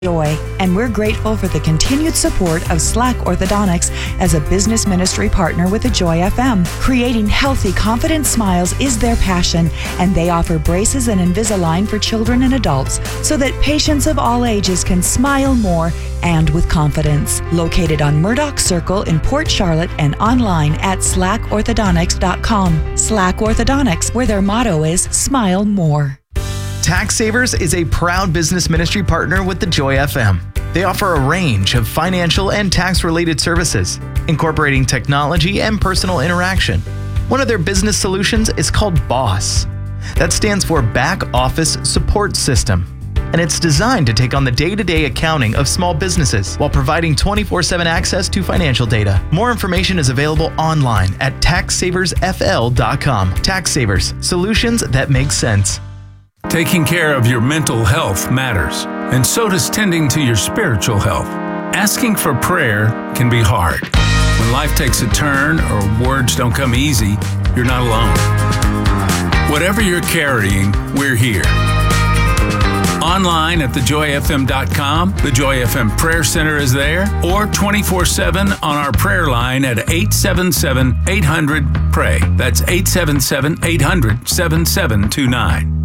Joy, and we're grateful for the continued support of Slack Orthodontics as a business ministry partner with the Joy FM. Creating healthy, confident smiles is their passion, and they offer braces and Invisalign for children and adults so that patients of all ages can smile more and with confidence. Located on Murdoch Circle in Port Charlotte and online at slackorthodontics.com. Slack Orthodontics, where their motto is Smile More. Tax Savers is a proud business ministry partner with the Joy FM. They offer a range of financial and tax-related services, incorporating technology and personal interaction. One of their business solutions is called BOSS. That stands for Back Office Support System, and it's designed to take on the day-to-day accounting of small businesses while providing 24/7 access to financial data. More information is available online at taxsaversfl.com. Tax Savers, solutions that make sense. Taking care of your mental health matters, and so does tending to your spiritual health. Asking for prayer can be hard. When life takes a turn or words don't come easy, you're not alone. Whatever you're carrying, we're here. Online at thejoyfm.com, the Joy FM Prayer Center is there, or 24/7 on our prayer line at 877-800-PRAY. That's 877-800-7729.